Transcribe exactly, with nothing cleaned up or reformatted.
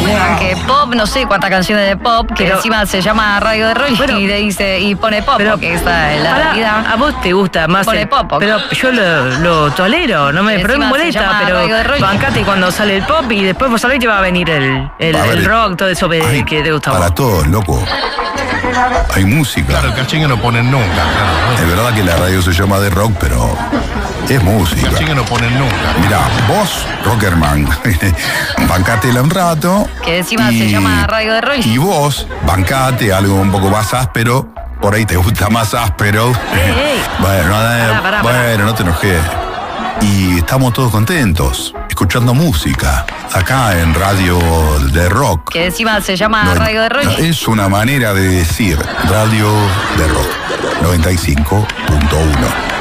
Que pop, no sé cuántas canciones de pop, que pero, encima se llama Radio de Rock bueno, y le dice, y pone pop, pero, porque esta es la para, realidad. A vos te gusta más pone el pop. Pero yo lo, lo tolero, no me, pero me molesta, pero bancate cuando sale el pop y después vos sabés que va a venir el, el, a ver, el rock, todo eso hay, que te gusta. Para todos, loco. Hay música. Claro, el cachengue no ponen nunca. Claro. Es verdad que la radio se llama de rock, pero es música. El cachengue no ponen nunca. Mirá, vos, Rockerman, bancátela un rato. Que encima y, se llama Radio de Rock. Y vos, bancate algo un poco más áspero. Por ahí te gusta más áspero. Hey, hey. Bueno, pará, pará, bueno, pará. no te enojes. Y estamos todos contentos, escuchando música, acá en Radio de Rock. Que encima se llama no, Radio de Rock. No, es una manera de decir Radio de Rock, noventa y cinco punto uno.